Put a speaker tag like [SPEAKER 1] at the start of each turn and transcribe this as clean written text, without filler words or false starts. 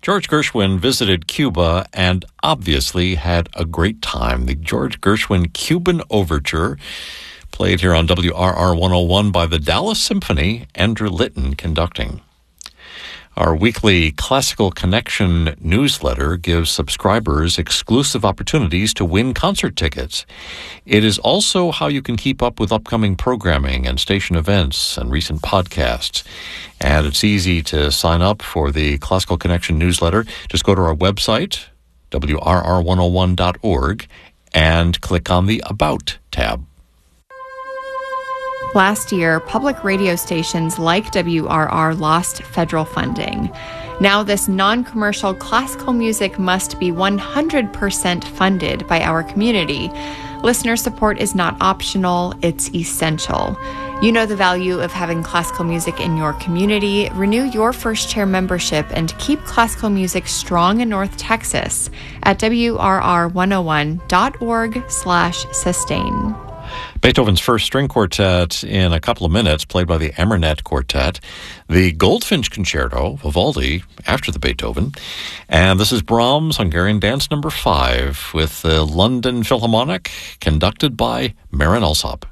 [SPEAKER 1] George Gershwin visited Cuba and obviously had a great time. The George Gershwin Cuban Overture, played here on WRR 101 by the Dallas Symphony, Andrew Litton conducting. Our weekly Classical Connection newsletter gives subscribers exclusive opportunities to win concert tickets. It is also how you can keep up with upcoming programming and station events and recent podcasts. And it's easy to sign up for the Classical Connection newsletter. Just go to our website, WRR101.org, and click on the About tab.
[SPEAKER 2] Last year, public radio stations like WRR lost federal funding. Now this non-commercial classical music must be 100% funded by our community. Listener support is not optional, it's essential. You know the value of having classical music in your community. Renew your First Chair membership and keep classical music strong in North Texas at WRR101.org/sustain.
[SPEAKER 1] Beethoven's First String Quartet in a couple of minutes, played by the Emernet Quartet. The Goldfinch Concerto, Vivaldi, after the Beethoven. And this is Brahms' Hungarian Dance No. 5 with the London Philharmonic, conducted by Marin Alsop.